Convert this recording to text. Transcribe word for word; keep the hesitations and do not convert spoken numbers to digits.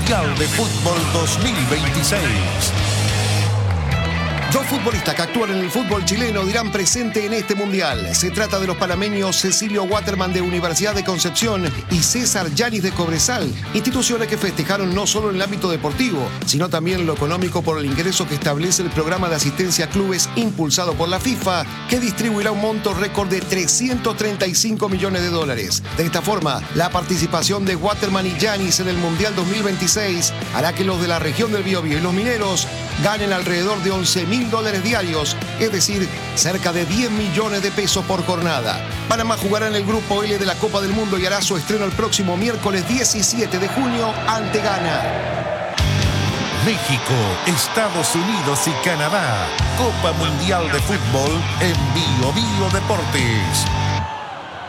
Mundial de Fútbol dos mil veintiséis. Dos futbolistas que actúan en el fútbol chileno dirán presente en este mundial. Se trata de los panameños Cecilio Waterman de Universidad de Concepción y César Yanis de Cobresal, instituciones que festejaron no solo en el ámbito deportivo, sino también en lo económico por el ingreso que establece el programa de asistencia a clubes impulsado por la FIFA, que distribuirá un monto récord de trescientos treinta y cinco millones de dólares. De esta forma, la participación de Waterman y Yanis en el Mundial dos mil veintiséis hará que los de la región del Biobío y los mineros ganen alrededor de once mil dólares diarios, es decir, cerca de diez millones de pesos por jornada. Panamá jugará en el Grupo L de la Copa del Mundo y hará su estreno el próximo miércoles diecisiete de junio ante Ghana. México, Estados Unidos y Canadá. Copa Mundial de Fútbol en Bio Bio Deportes.